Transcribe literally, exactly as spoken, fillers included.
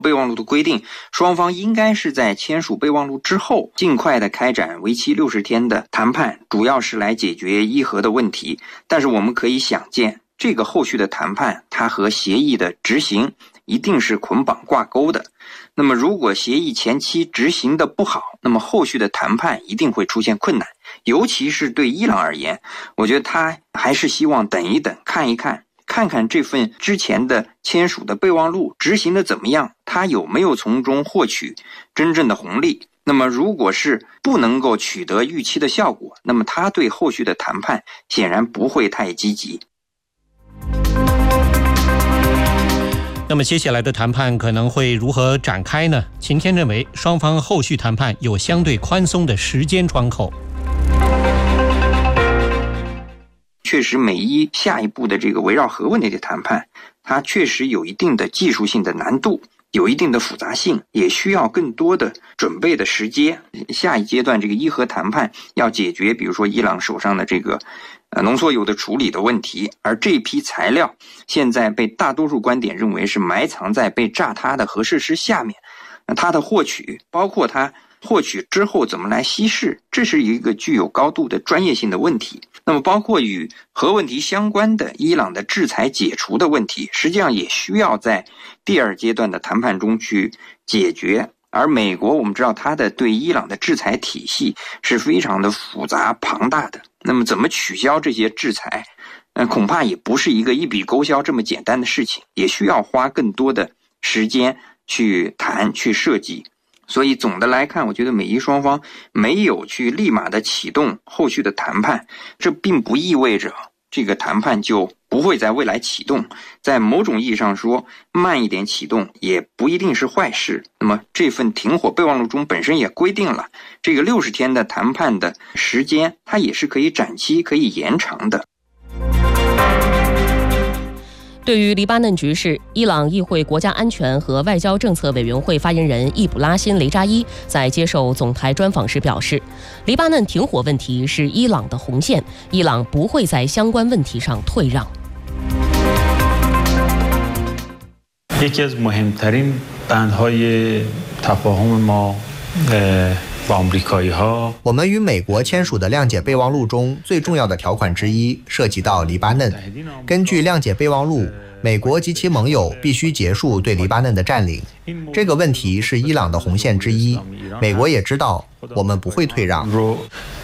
备忘录的规定，双方应该是在签署备忘录之后，尽快的开展为期六十天的谈判，主要是来解决伊核的问题。但是我们可以想见，这个后续的谈判，它和协议的执行一定是捆绑挂钩的。那么如果协议前期执行的不好，那么后续的谈判一定会出现困难。尤其是对伊朗而言，我觉得他还是希望等一等，看一看看看这份之前的签署的备忘录执行的怎么样，他有没有从中获取真正的红利。那么如果是不能够取得预期的效果，那么他对后续的谈判显然不会太积极。 那么接下来的谈判可能会如何展开呢？秦天认为，双方后续谈判有相对宽松的时间窗口。 确实，美伊下一步的这个围绕核问题的谈判，它确实有一定的技术性的难度，有一定的复杂性，也需要更多的准备的时间。下一阶段这个伊核谈判要解决，比如说伊朗手上的这个呃浓缩铀的处理的问题，而这批材料现在被大多数观点认为是埋藏在被炸塌的核设施下面，它的获取，包括它获取之后怎么来稀释，这是一个具有高度的专业性的问题。那么包括与核问题相关的伊朗的制裁解除的问题，实际上也需要在第二阶段的谈判中去解决。而美国我们知道它的对伊朗的制裁体系是非常的复杂庞大的，那么怎么取消这些制裁，呃，恐怕也不是一个一笔勾销这么简单的事情，也需要花更多的时间去谈去设计。所以总的来看，我觉得美伊双方没有去立马的启动后续的谈判，这并不意味着这个谈判就不会在未来启动。在某种意义上说，慢一点启动也不一定是坏事。那么这份停火备忘录中本身也规定了，这个六十天的谈判的时间，它也是可以展期可以延长的。 对于黎巴嫩局势，伊朗议会国家安全和外交政策委员会发言人易卜拉欣·雷扎伊在接受总台专访时表示，黎巴嫩停火问题是伊朗的红线，伊朗不会在相关问题上退让。 یکی از مهمترین بندهای تفاهم ما 我们与美国签署的谅解备忘录中最重要的条款之一涉及到黎巴嫩。根据谅解备忘录，美国及其盟友必须结束对黎巴嫩的占领。这个问题是伊朗的红线之一，美国也知道，我们不会退让。